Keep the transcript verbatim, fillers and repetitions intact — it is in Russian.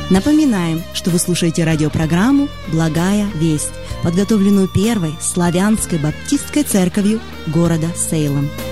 Напоминаем, что вы слушаете радиопрограмму «Благая весть», подготовленную первой славянской баптистской церковью города Сейлом.